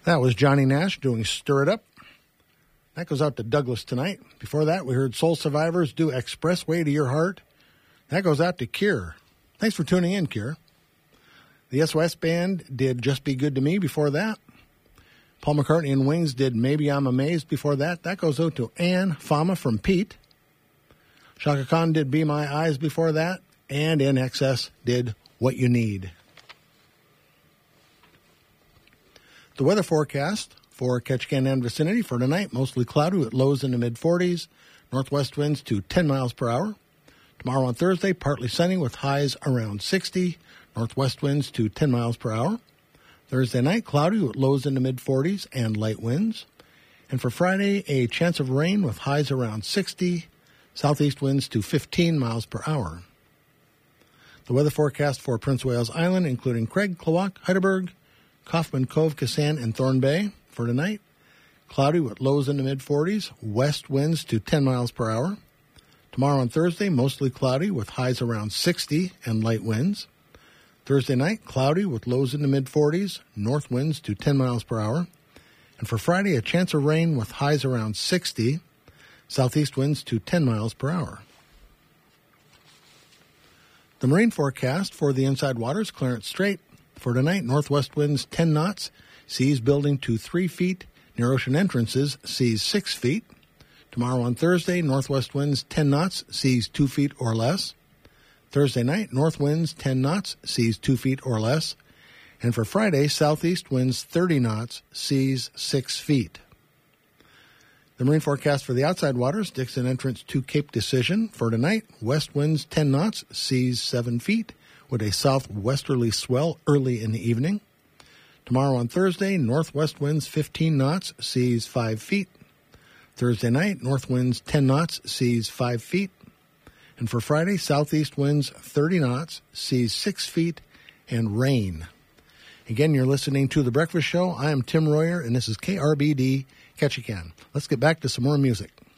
That was Johnny Nash doing Stir It Up. That goes out to Douglas tonight. Before that, we heard Soul Survivors do Expressway to Your Heart. That goes out to Cure. Thanks for tuning in, Cure. The SOS Band did Just Be Good to Me before that. Paul McCartney and Wings did Maybe I'm Amazed before that. That goes out to Ann Fama from Pete. Shaka Khan did Be My Eyes before that. And NXS did What You Need. The weather forecast for Ketchikan and vicinity for tonight, mostly cloudy with lows in the mid-40s, northwest winds to 10 miles per hour. Tomorrow on Thursday, partly sunny with highs around 60, northwest winds to 10 miles per hour. Thursday night, cloudy with lows in the mid-40s and light winds. And for Friday, a chance of rain with highs around 60, southeast winds to 15 miles per hour. The weather forecast for Prince Wales Island, including Craig, Klawock, Heidelberg, Kaufman Cove, Kassan, and Thorn Bay for tonight. Cloudy with lows in the mid-40s, west winds to 10 miles per hour. Tomorrow on Thursday, mostly cloudy with highs around 60 and light winds. Thursday night, cloudy with lows in the mid-40s, north winds to 10 miles per hour. And for Friday, a chance of rain with highs around 60, southeast winds to 10 miles per hour. The marine forecast for the inside waters, Clarence Strait. For tonight, northwest winds 10 knots, seas building to 3 feet. Near ocean entrances, seas 6 feet. Tomorrow on Thursday, northwest winds 10 knots, seas 2 feet or less. Thursday night, north winds 10 knots, seas 2 feet or less. And for Friday, southeast winds 30 knots, seas 6 feet. The marine forecast for the outside waters, Dixon entrance to Cape Decision. For tonight, west winds 10 knots, seas 7 feet, with a southwesterly swell early in the evening. Tomorrow on Thursday, northwest winds 15 knots, seas 5 feet. Thursday night, north winds 10 knots, seas 5 feet. And for Friday, southeast winds 30 knots, seas 6 feet, and rain. Again, you're listening to The Breakfast Show. I am Tim Royer, and this is KRBD Ketchikan. Let's get back to some more music.